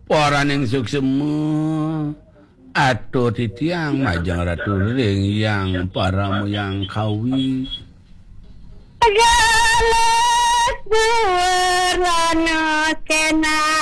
Orang yang suksemu atau titiang majang ratu ring yang paramu yang kawi Galas buar lana kena